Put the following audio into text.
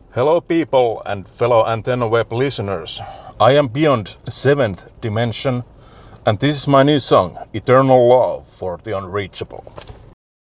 Hello people and fellow Antenna Web listeners. I am beyond 7th dimension and this is my new song, Eternal Love for the Unreachable.